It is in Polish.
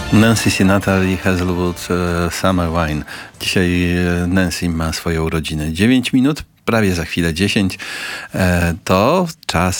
Nancy Sinatra i Hazelwood Summer Wine. Dzisiaj Nancy ma swoją urodzinę. 9 minut, prawie za chwilę 10. To czas